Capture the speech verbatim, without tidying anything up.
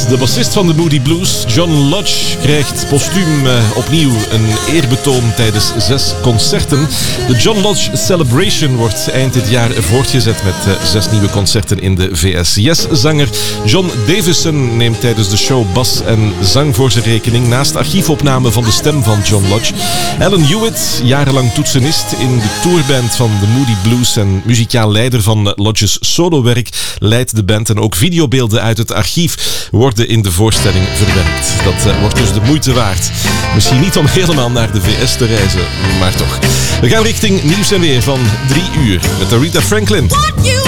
De bassist van de Moody Blues, John Lodge, krijgt postuum uh, opnieuw een eerbetoon tijdens zes concerten. De John Lodge Celebration wordt eind dit jaar voortgezet met uh, zes nieuwe concerten in de V S. Yes-zanger John Davison neemt tijdens de show bas en zang voor zijn rekening, naast archiefopnamen van de stem van John Lodge. Alan Hewitt, jarenlang toetsenist in de tourband van de Moody Blues en muzikaal leider van Lodge's solowerk, leidt de band en ook videobeelden uit het archief worden in de voorstelling verwerkt. Dat uh, wordt dus de moeite waard. Misschien niet om helemaal naar de V S te reizen, maar toch. We gaan richting nieuws en weer van drie uur met Aretha Franklin.